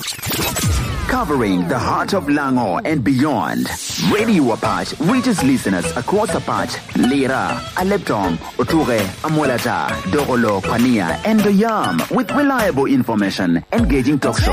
Covering the heart of Lango and beyond. Radio Apache reaches listeners across Apache, Lira, Aleptong, Oture, Amolata, Dogolo, Pania, and the Yam with reliable information, engaging talk show.